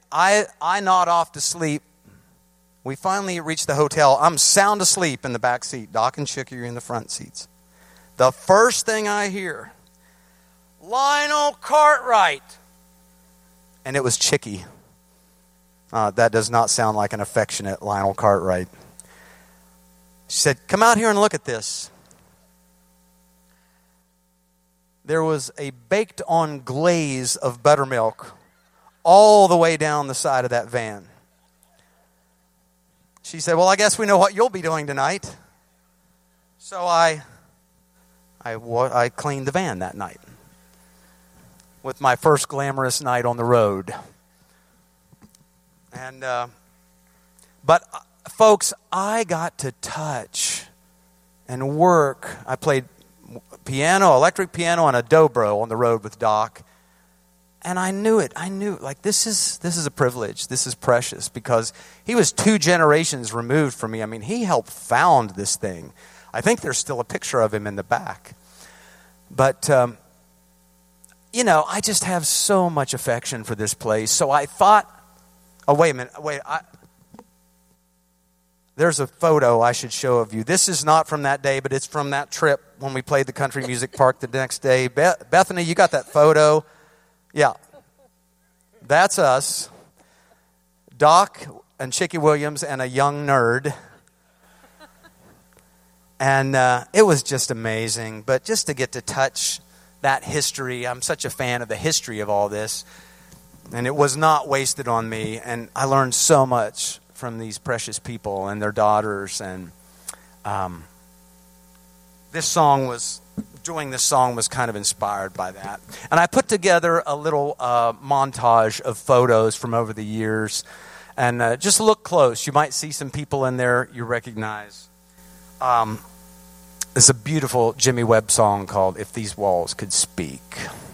I nod off to sleep. We finally reach the hotel. I'm sound asleep in the back seat. Doc and Chicky are in the front seats. The first thing I hear, Lionel Cartwright. And it was Chicky. That does not sound like an affectionate Lionel Cartwright. She said, come out here and look at this. There was a baked-on glaze of buttermilk all the way down the side of that van. She said, well, I guess we know what you'll be doing tonight. So I cleaned the van that night with my first glamorous night on the road. And but folks, I got to touch and work. I played piano, electric piano, on a dobro on the road with Doc. And I knew it. I knew, like, this is a privilege. This is precious because he was 2 generations removed from me. I mean, he helped found this thing. I think there's still a picture of him in the back. But, I just have so much affection for this place. So I thought, oh, wait a minute. There's a photo I should show of you. This is not from that day, but it's from that trip when we played the Country Music Park the next day. Bethany, you got that photo? Yeah. That's us. Doc and Chicky Williams and a young nerd. And it was just amazing. But just to get to touch that history, I'm such a fan of the history of all this. And it was not wasted on me. And I learned so much from these precious people and their daughters. And doing this song was kind of inspired by that. And I put together a little montage of photos from over the years. And just look close. You might see some people in there you recognize. It's a beautiful Jimmy Webb song called If These Walls Could Speak.